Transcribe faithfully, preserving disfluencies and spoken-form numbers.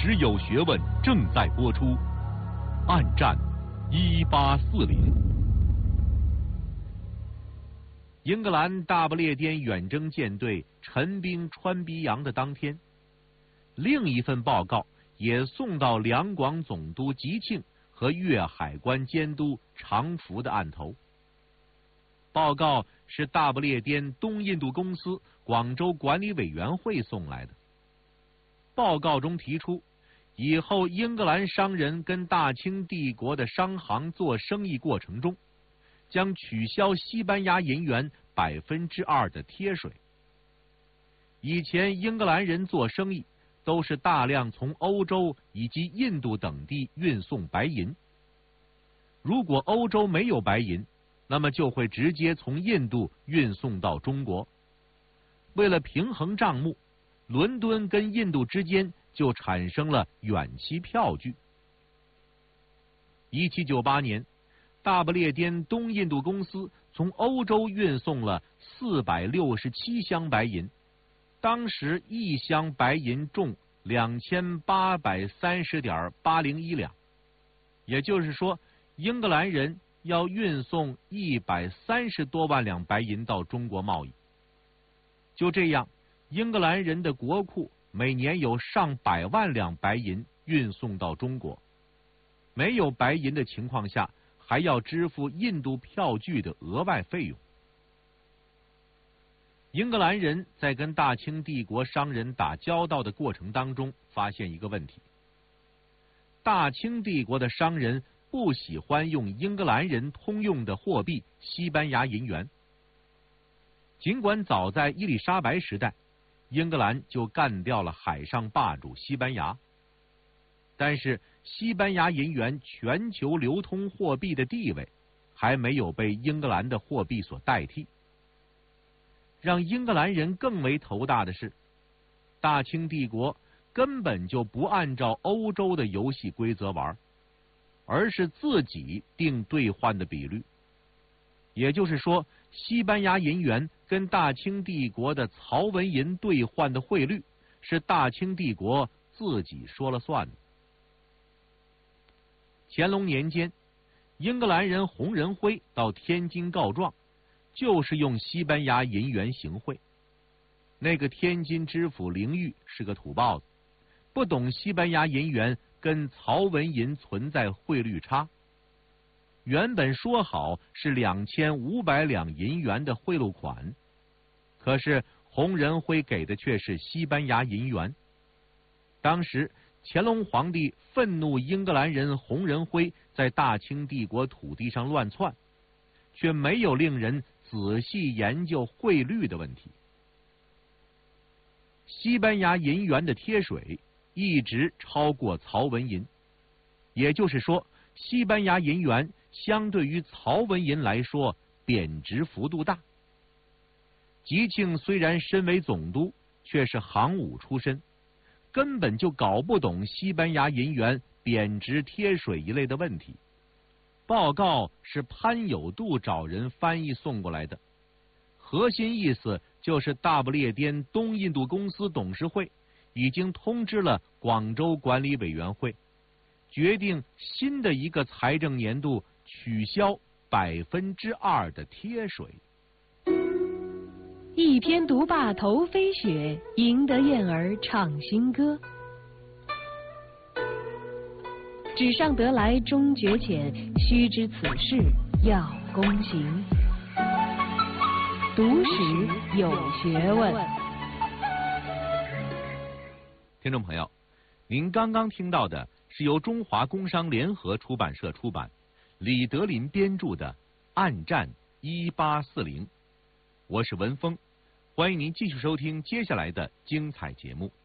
史有学问正在播出。暗战一八四零。英格兰大不列颠远征舰队陈兵穿逼洋的当天，另一份报告也送到两广总督吉庆和粤海关监督常福的案头。报告是大不列颠东印度公司广州管理委员会送来的。报告中提出，以后英格兰商人跟大清帝国的商行做生意过程中，将取消西班牙银元百分之二的贴水。以前英格兰人做生意都是大量从欧洲以及印度等地运送白银，如果欧洲没有白银，那么就会直接从印度运送到中国。为了平衡账目，伦敦跟印度之间就产生了远期票据。一七九八年，大不列颠东印度公司从欧洲运送了四百六十七箱白银，当时一箱白银重两千八百三十点八零一两，也就是说，英格兰人要运送一百三十多万两白银到中国贸易。就这样，英格兰人的国库每年有上百万两白银运送到中国。没有白银的情况下，还要支付印度票据的额外费用。英格兰人在跟大清帝国商人打交道的过程当中，发现一个问题：大清帝国的商人不喜欢用英格兰人通用的货币西班牙银元。尽管早在伊丽莎白时代，英格兰就干掉了海上霸主西班牙，但是西班牙银元全球流通货币的地位还没有被英格兰的货币所代替。让英格兰人更为头大的是，大清帝国根本就不按照欧洲的游戏规则玩，而是自己定兑换的比率。也就是说，西班牙银元跟大清帝国的曹文银兑换的汇率是大清帝国自己说了算的。乾隆年间，英格兰人洪仁辉到天津告状，就是用西班牙银元行贿。那个天津知府凌玉是个土包子，不懂西班牙银元跟曹文银存在汇率差。原本说好是两千五百两银元的贿赂款，可是洪仁辉给的却是西班牙银元。当时乾隆皇帝愤怒英格兰人洪仁辉在大清帝国土地上乱窜，却没有令人仔细研究汇率的问题。西班牙银元的贴水一直超过曹文银，也就是说，西班牙银元相对于曹文银来说贬值幅度大。吉庆虽然身为总督，却是行伍出身，根本就搞不懂西班牙银元贬值贴水一类的问题。报告是潘有度找人翻译送过来的，核心意思就是大不列颠东印度公司董事会已经通知了广州管理委员会，决定新的一个财政年度取消百分之二的贴水。 一篇读罢头飞雪，赢得燕儿唱新歌。纸上得来终觉浅，须知此事要躬行。读史有学问。 听众朋友，您刚刚听到的是由中华工商联合出版社出版，李德林编著的《暗战一八四零》。我是文峰，欢迎您继续收听接下来的精彩节目。